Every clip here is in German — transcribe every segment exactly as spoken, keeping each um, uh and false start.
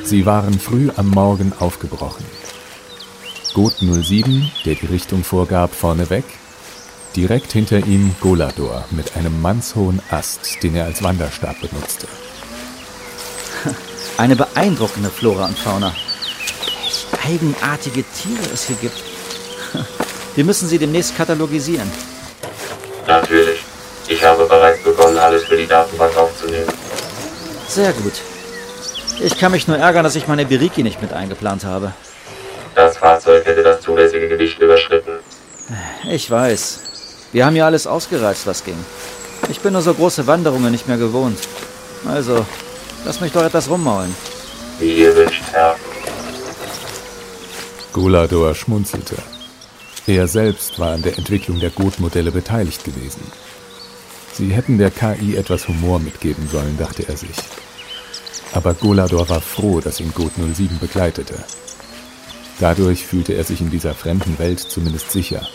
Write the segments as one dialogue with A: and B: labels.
A: Sie waren früh am Morgen aufgebrochen. Got null sieben, der die Richtung vorgab, vorneweg. Direkt hinter ihm Golador mit einem mannshohen Ast, den er als Wanderstab benutzte.
B: Eine beeindruckende Flora und Fauna. Welch eigenartige Tiere es hier gibt. Wir müssen sie demnächst katalogisieren.
C: Natürlich. Ich habe bereits begonnen, alles für die Datenbank aufzunehmen.
B: Sehr gut. Ich kann mich nur ärgern, dass ich meine Biriki nicht mit eingeplant habe.
C: Das Fahrzeug hätte das zulässige Gewicht überschritten.
B: Ich weiß. Wir haben ja alles ausgereizt, was ging. Ich bin nur so große Wanderungen nicht mehr gewohnt. Also, lass mich doch etwas rummaulen.
C: Wie ihr wünscht, Herr.
A: Golador schmunzelte. Er selbst war an der Entwicklung der Got-Modelle beteiligt gewesen. Sie hätten der K I etwas Humor mitgeben sollen, dachte er sich. Aber Golador war froh, dass ihn Got null sieben begleitete. Dadurch fühlte er sich in dieser fremden Welt zumindest sicher.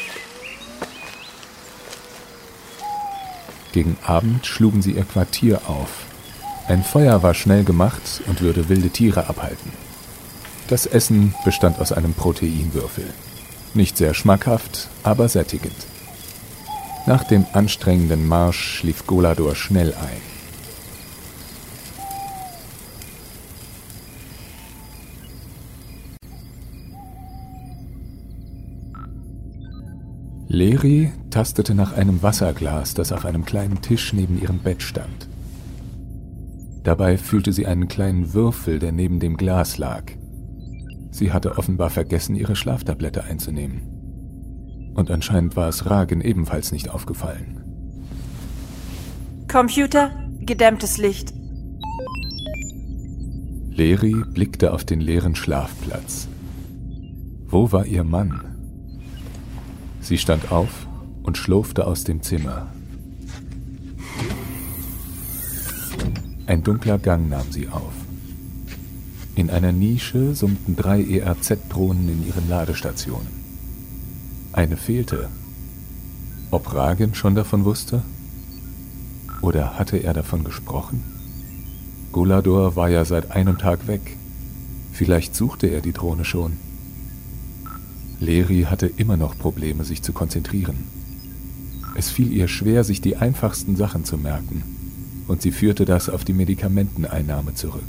A: Gegen Abend schlugen sie ihr Quartier auf. Ein Feuer war schnell gemacht und würde wilde Tiere abhalten. Das Essen bestand aus einem Proteinwürfel. Nicht sehr schmackhaft, aber sättigend. Nach dem anstrengenden Marsch schlief Golador schnell ein. Leri tastete nach einem Wasserglas, das auf einem kleinen Tisch neben ihrem Bett stand. Dabei fühlte sie einen kleinen Würfel, der neben dem Glas lag. Sie hatte offenbar vergessen, ihre Schlaftablette einzunehmen. Und anscheinend war es Ragen ebenfalls nicht aufgefallen.
D: Computer, gedämmtes Licht.
A: Leri blickte auf den leeren Schlafplatz. Wo war ihr Mann? Sie stand auf und schlurfte aus dem Zimmer. Ein dunkler Gang nahm sie auf. In einer Nische summten drei E R Z-Drohnen in ihren Ladestationen. Eine fehlte. Ob Ragen schon davon wusste? Oder hatte er davon gesprochen? Golador war ja seit einem Tag weg. Vielleicht suchte er die Drohne schon. Leri hatte immer noch Probleme, sich zu konzentrieren. Es fiel ihr schwer, sich die einfachsten Sachen zu merken, und sie führte das auf die Medikamenteneinnahme zurück.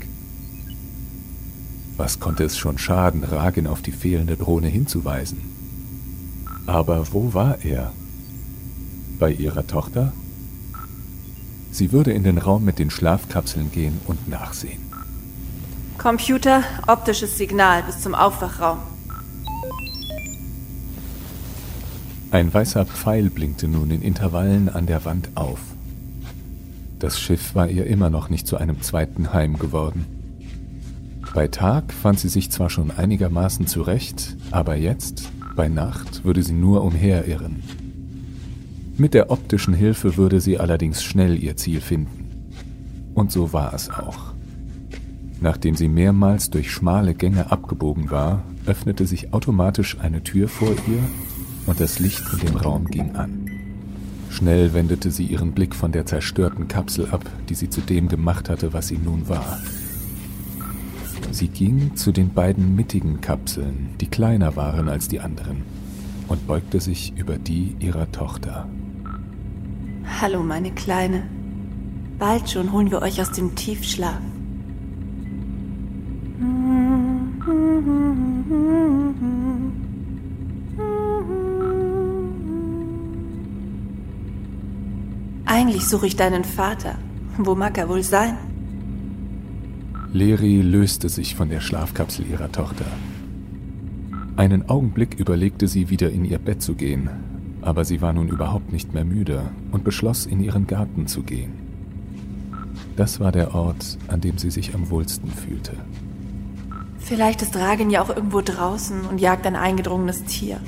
A: Was konnte es schon schaden, Ragen auf die fehlende Drohne hinzuweisen? Aber wo war er? Bei ihrer Tochter? Sie würde in den Raum mit den Schlafkapseln gehen und nachsehen.
D: Computer, optisches Signal bis zum Aufwachraum.
A: Ein weißer Pfeil blinkte nun in Intervallen an der Wand auf. Das Schiff war ihr immer noch nicht zu einem zweiten Heim geworden. Bei Tag fand sie sich zwar schon einigermaßen zurecht, aber jetzt, bei Nacht, würde sie nur umherirren. Mit der optischen Hilfe würde sie allerdings schnell ihr Ziel finden. Und so war es auch. Nachdem sie mehrmals durch schmale Gänge abgebogen war, öffnete sich automatisch eine Tür vor ihr und das Licht in dem Raum ging an. Schnell wendete sie ihren Blick von der zerstörten Kapsel ab, die sie zu dem gemacht hatte, was sie nun war. Sie ging zu den beiden mittigen Kapseln, die kleiner waren als die anderen, und beugte sich über die ihrer Tochter.
D: Hallo, meine Kleine. Bald schon holen wir euch aus dem Tiefschlaf. Eigentlich suche ich deinen Vater. Wo mag er wohl sein?
A: Leri löste sich von der Schlafkapsel ihrer Tochter. Einen Augenblick überlegte sie, wieder in ihr Bett zu gehen, aber sie war nun überhaupt nicht mehr müde und beschloss, in ihren Garten zu gehen. Das war der Ort, an dem sie sich am wohlsten fühlte.
D: Vielleicht ist Ragen ja auch irgendwo draußen und jagt ein eingedrungenes Tier.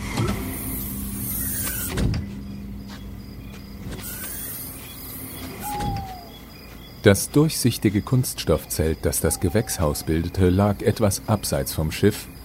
A: Das durchsichtige Kunststoffzelt, das das Gewächshaus bildete, lag etwas abseits vom Schiff